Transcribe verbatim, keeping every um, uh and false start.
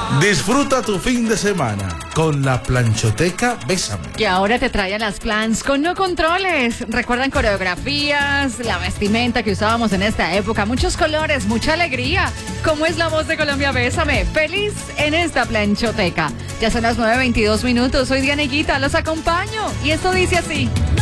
Disfruta tu fin de semana con la planchoteca Bésame. Que ahora te trae a las plans con no controles. Recuerdan coreografías, la vestimenta que usábamos en esta época, muchos colores, mucha alegría. ¿Cómo es la voz de Colombia? Bésame. Feliz en esta planchoteca. Ya son las nueve veintidós minutos. Soy Dianellita, los acompaño. Y esto dice así.